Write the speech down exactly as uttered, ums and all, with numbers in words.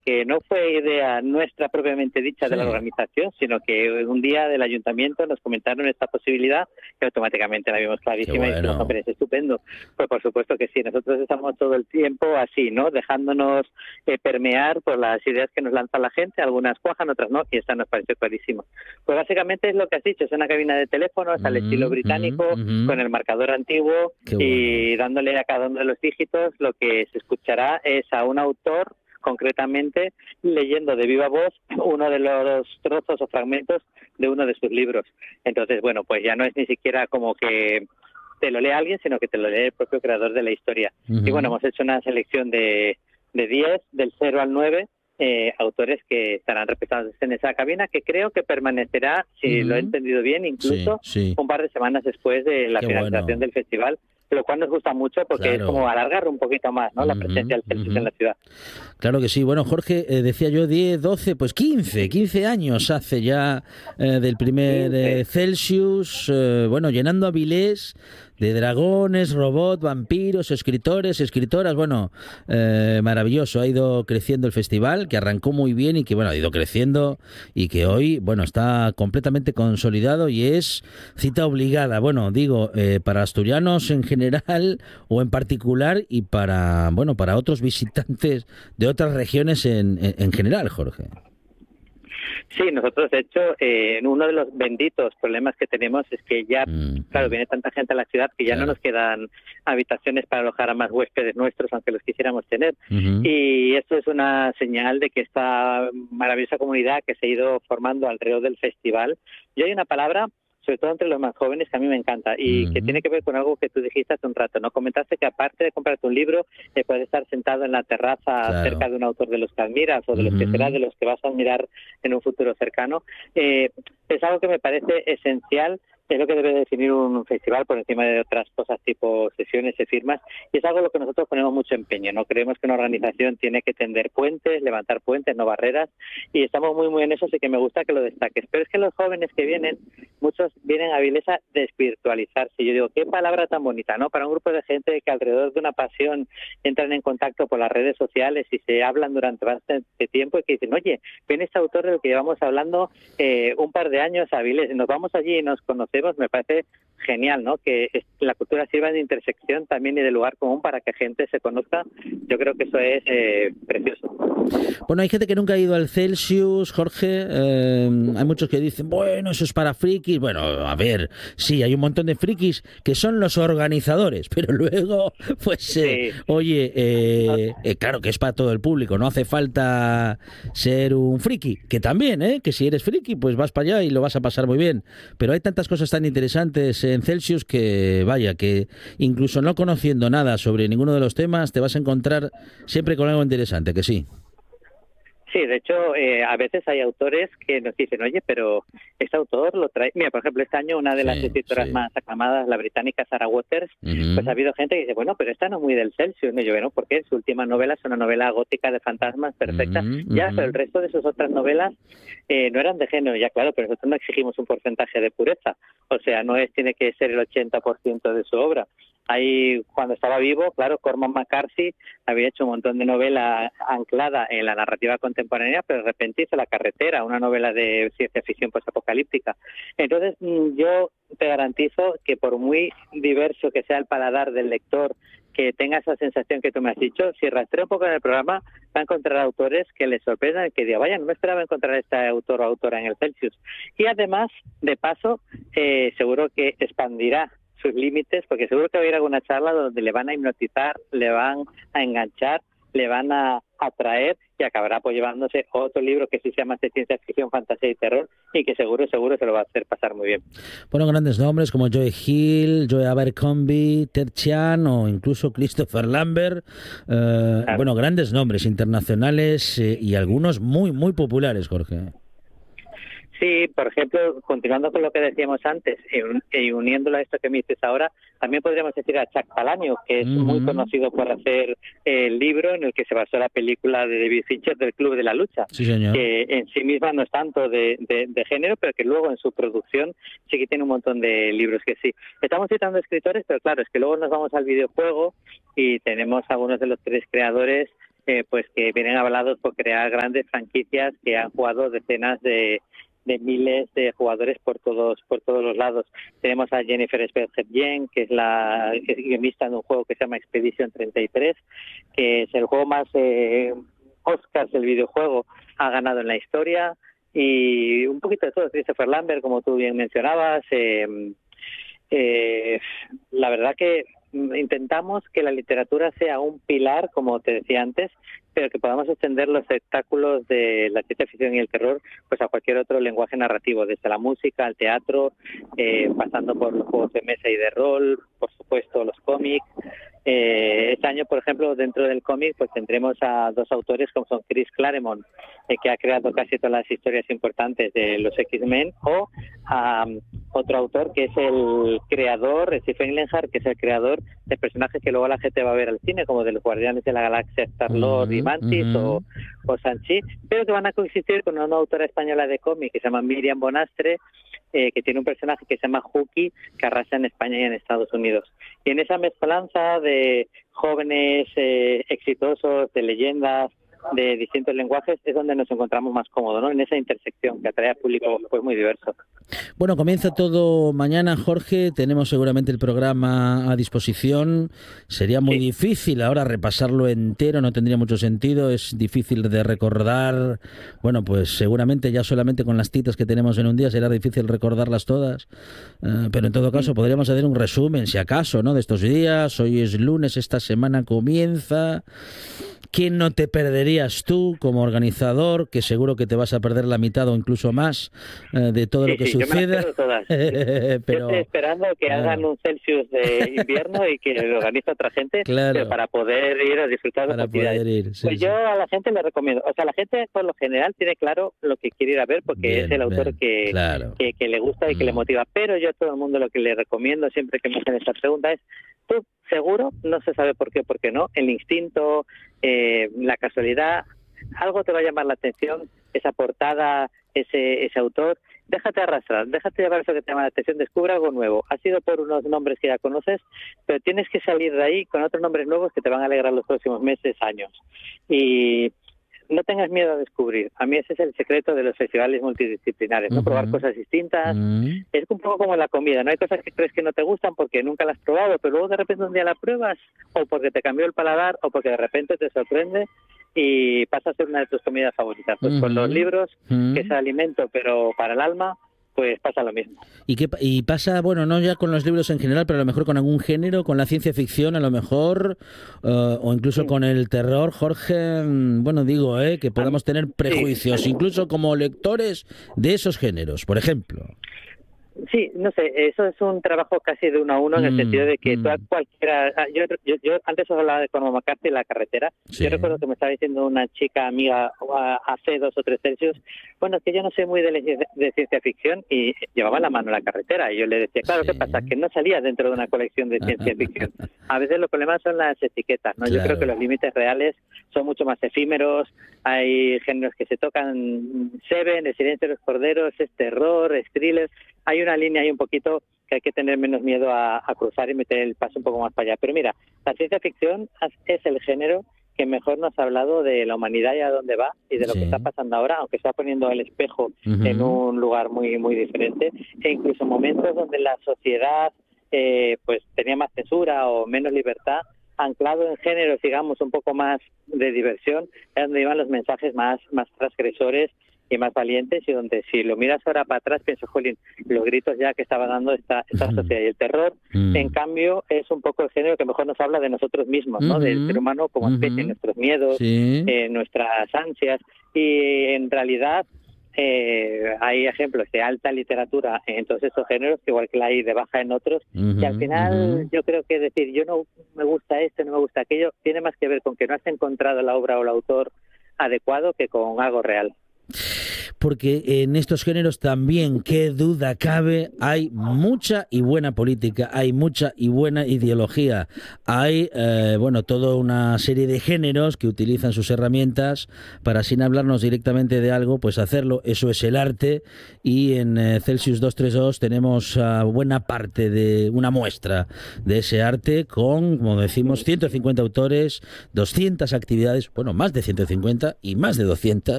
que no fue idea nuestra propiamente dicha Sí. de la organización, sino que un día del ayuntamiento nos comentaron esta posibilidad y automáticamente la vimos clarísima. Qué bueno. Y dijimos, hombre, es estupendo. Pues por supuesto que sí, nosotros estamos todo el tiempo así, ¿no? Dejándonos eh, permear por las ideas que nos lanza la gente, algunas cuajan, otras no, y esta nos parece clarísima. Pues básicamente es lo que has dicho, es una cabina de teléfonos al Mm, estilo británico, mm, mm. con el marcador antiguo, Qué y dándole a cada uno de los dígitos, lo que se escuchará es a un autor concretamente leyendo de viva voz uno de los trozos o fragmentos de uno de sus libros. Entonces, bueno, pues ya no es ni siquiera como que te lo lee alguien, sino que te lo lee el propio creador de la historia. Ujú. Y bueno, hemos hecho una selección de, de diez, del cero al nueve, eh, autores que estarán representados en esa cabina, que creo que permanecerá, si Ujú. lo he entendido bien, incluso Sí, sí. un par de semanas después de la Qué finalización bueno. del festival, lo cual nos gusta mucho porque Claro. es como alargar un poquito más, ¿no?, la Ujú, presencia del Celsius ujú. en la ciudad. Claro que sí. Bueno, Jorge, eh, decía yo diez, doce, pues quince, quince años hace ya eh, del primer eh, Celsius, eh, bueno, llenando Avilés de dragones, robots, vampiros, escritores, escritoras, bueno, eh, maravilloso. Ha ido creciendo el festival, que arrancó muy bien y que, bueno, ha ido creciendo y que hoy, bueno, está completamente consolidado y es cita obligada, bueno, digo, eh, para asturianos en general o en particular y para, bueno, para otros visitantes de otras regiones en, en, en general, Jorge. Sí, nosotros, de hecho, eh, uno de los benditos problemas que tenemos es que ya, Mm, claro, mm. viene tanta gente a la ciudad que ya Claro. no nos quedan habitaciones para alojar a más huéspedes nuestros, aunque los quisiéramos tener. Ujú. Y esto es una señal de que esta maravillosa comunidad que se ha ido formando alrededor del festival, y hay una palabra, sobre todo entre los más jóvenes, que a mí me encanta y Ujú. que tiene que ver con algo que tú dijiste hace un rato, ¿no? Comentaste que aparte de comprarte un libro, eh, puedes estar sentado en la terraza Claro. cerca de un autor de los que admiras o de los que Ujú. será de los que vas a admirar en un futuro cercano. Eh, es algo que me parece esencial, es lo que debe definir un festival por encima de otras cosas tipo sesiones y firmas, y es algo en lo que nosotros ponemos mucho empeño, ¿no? Creemos que una organización tiene que tender puentes, levantar puentes, no barreras, y estamos muy muy en eso, así que me gusta que lo destaques. Pero es que los jóvenes que vienen, muchos vienen a Avilés a desvirtualizarse. Yo digo, qué palabra tan bonita, ¿no? Para un grupo de gente que alrededor de una pasión entran en contacto por las redes sociales y se hablan durante bastante tiempo y que dicen, oye, viene este autor del que llevamos hablando eh, un par de años a Avilés, nos vamos allí y nos conocemos. Me parece genial, ¿no? Que la cultura sirva de intersección también y de lugar común para que gente se conozca. Yo creo que eso es eh, precioso. Bueno, hay gente que nunca ha ido al Celsius, Jorge. Eh, hay muchos que dicen, bueno, eso es para frikis. Bueno, a ver, sí, hay un montón de frikis que son los organizadores, pero luego, pues, eh, Sí. oye, eh, eh, claro que es para todo el público, no hace falta ser un friki, que también, ¿eh? Que si eres friki, pues vas para allá y lo vas a pasar muy bien. Pero hay tantas cosas tan interesantes en Celsius que, vaya, que incluso no conociendo nada sobre ninguno de los temas, te vas a encontrar siempre con algo interesante, que sí. Sí, de hecho, eh, a veces hay autores que nos dicen, oye, pero este autor lo trae... Mira, por ejemplo, este año una de las Sí, escritoras sí. más aclamadas, la británica Sarah Waters, Ujú. pues ha habido gente que dice, bueno, pero esta no es muy del Celsius. Y yo, bueno, porque su última novela es una novela gótica de fantasmas perfecta. Ujú, Ya, ujú. pero el resto de sus otras novelas eh, no eran de género, ya claro, pero nosotros no exigimos un porcentaje de pureza. O sea, no es tiene que ser el ochenta por ciento de su obra. Ahí, cuando estaba vivo, claro, Cormac McCarthy había hecho un montón de novela anclada en la narrativa contemporánea, pero de repente hizo La carretera, una novela de ciencia ficción postapocalíptica. Entonces, yo te garantizo que por muy diverso que sea el paladar del lector, que tenga esa sensación que tú me has dicho, si rastrea un poco en el programa, va a encontrar autores que les sorprendan, que diga, vaya, no me esperaba encontrar este autor o autora en el Celsius. Y además, de paso, eh, seguro que expandirá sus límites, porque seguro que va a ir a alguna charla donde le van a hipnotizar, le van a enganchar, le van a atraer y acabará pues llevándose otro libro que sí sea más de ciencia ficción, fantasía y terror y que seguro, seguro se lo va a hacer pasar muy bien. Bueno, grandes nombres como Joe Hill, Joe Abercrombie, Ted Chiang o incluso Christopher Lambert. Eh, Claro. Bueno, grandes nombres internacionales eh, y algunos muy, muy populares, Jorge. Sí, por ejemplo, continuando con lo que decíamos antes y un, uniéndolo a esto que me dices ahora, también podríamos decir a Chuck Palahniuk, que es uh-huh. muy conocido por hacer el libro en el que se basó la película de David Fincher del Club de la Lucha, sí, señor. que en sí misma no es tanto de, de, de género, pero que luego en su producción sí que tiene un montón de libros que sí. Estamos citando escritores, pero claro, es que luego nos vamos al videojuego y tenemos algunos de los tres creadores eh, pues que vienen avalados por crear grandes franquicias que han jugado decenas de, de miles de jugadores por todos por todos los lados. Tenemos a Jennifer Spelger-Jen, que es la que es guionista de un juego que se llama Expedition treinta y tres, que es el juego más eh, Oscars del videojuego, ha ganado en la historia, y un poquito de todo. Christopher Lambert, como tú bien mencionabas. eh, eh, la verdad que intentamos que la literatura sea un pilar, como te decía antes, pero que podamos extender los espectáculos de la ciencia ficción y el terror pues a cualquier otro lenguaje narrativo, desde la música al teatro, eh, pasando por los juegos de mesa y de rol, por supuesto los cómics. Eh, este año, por ejemplo, dentro del cómic pues tendremos a dos autores como son Chris Claremont, eh, que ha creado casi todas las historias importantes de los X-Men, o a um, otro autor que es el creador, Stephen Lenhart, que es el creador de personajes que luego la gente va a ver al cine, como de los Guardianes de la Galaxia, Star-Lord uh-huh, y Mantis, uh-huh. o, o Shang-Chi, pero que van a coexistir con una autora española de cómic que se llama Miriam Bonastre, eh, que tiene un personaje que se llama Huki, que arrasa en España y en Estados Unidos. Y en esa mezcolanza de jóvenes eh, exitosos, de leyendas, de distintos lenguajes, es donde nos encontramos más cómodos, ¿no? En esa intersección que atrae al público pues muy diverso. Bueno, comienza todo mañana, Jorge. Tenemos seguramente el programa a disposición. Sería muy sí. difícil ahora repasarlo entero, no tendría mucho sentido. Es difícil de recordar. Bueno, pues seguramente ya solamente con las citas que tenemos en un día será difícil recordarlas todas. Uh, pero en todo caso podríamos hacer un resumen, si acaso, ¿no? De estos días. Hoy es lunes, esta semana comienza. ¿Qué no te perderías tú como organizador? Que seguro que te vas a perder la mitad o incluso más eh, de todo sí, lo que sí, suceda. Yo me todas. Pero, yo estoy esperando que claro. hagan un Celsius de invierno y que lo organice otra gente, claro. pero para poder ir a disfrutar de para actividades. Poder ir, sí, pues sí. yo a la gente le recomiendo. O sea, la gente por lo general tiene claro lo que quiere ir a ver porque bien, es el autor que, claro. que, que le gusta y que mm. le motiva. Pero yo a todo el mundo lo que le recomiendo siempre que me hacen esta pregunta es: tú seguro, no se sabe por qué, por qué no, el instinto, eh, la casualidad, algo te va a llamar la atención, esa portada, ese ese autor, déjate arrastrar, déjate llevar eso que te llama la atención, descubre algo nuevo. Ha sido por unos nombres que ya conoces, pero tienes que salir de ahí con otros nombres nuevos que te van a alegrar los próximos meses, años. Y no tengas miedo a descubrir. A mí ese es el secreto de los festivales multidisciplinares, ¿no? Uh-huh. Probar cosas distintas. Uh-huh. Es un poco como la comida, ¿no? Hay cosas que crees que no te gustan porque nunca las has probado, pero luego de repente un día la pruebas, o porque te cambió el paladar, o porque de repente te sorprende y pasa a ser una de tus comidas favoritas. Pues uh-huh. con los libros, uh-huh. que es alimento, pero para el alma, pues pasa lo mismo. ¿Y qué y pasa, bueno, no ya con los libros en general, pero a lo mejor con algún género, con la ciencia ficción a lo mejor, uh, o incluso sí. con el terror, Jorge? Bueno, digo, eh, que podamos tener prejuicios, sí. incluso como lectores de esos géneros, por ejemplo. Sí, no sé, eso es un trabajo casi de uno a uno en el mm, sentido de que mm. tú a cualquiera... Yo, yo, yo antes os hablaba de Cormac McCarthy y La carretera. Sí. Yo recuerdo que me estaba diciendo una chica amiga hace dos o tres Celsius, bueno, es que yo no sé muy de, de ciencia ficción, y llevaba la mano en La carretera y yo le decía, claro, sí. ¿qué pasa? Que no salía dentro de una colección de ciencia ficción. A veces los problemas son las etiquetas, ¿no? Claro. Yo creo que los límites reales son mucho más efímeros, hay géneros que se tocan, Seven, El silencio de los corderos, es terror, es thriller. Hay una línea ahí un poquito que hay que tener menos miedo a, a cruzar y meter el paso un poco más para allá. Pero mira, la ciencia ficción es el género que mejor nos ha hablado de la humanidad y a dónde va y de lo sí. que está pasando ahora, aunque está poniendo el espejo uh-huh. en un lugar muy muy diferente, e incluso momentos donde la sociedad eh, pues tenía más censura o menos libertad, anclado en géneros, digamos, un poco más de diversión, es donde iban los mensajes más, más transgresores y más valientes, y donde si lo miras ahora para atrás pienso, jolín, los gritos ya que estaba dando esta, esta mm. sociedad. Y el terror, mm. en cambio, es un poco el género que mejor nos habla de nosotros mismos, ¿no? Mm-hmm. Del ser humano como especie, mm-hmm. nuestros miedos, sí. eh, nuestras ansias, y en realidad eh, hay ejemplos de alta literatura en todos estos géneros, que igual que la hay de baja en otros, mm-hmm. y al final mm-hmm. yo creo que decir, yo no me gusta esto, no me gusta aquello, tiene más que ver con que no has encontrado la obra o el autor adecuado que con algo real. porque en estos géneros también, qué duda cabe, hay mucha y buena política, hay mucha y buena ideología, hay, eh, bueno, toda una serie de géneros que utilizan sus herramientas para, sin hablarnos directamente de algo, pues hacerlo. Eso es el arte, y en eh, Celsius doscientos treinta y dos tenemos uh, buena parte de una muestra de ese arte con, como decimos, ciento cincuenta autores, doscientas actividades, bueno, más de ciento cincuenta y más de doscientas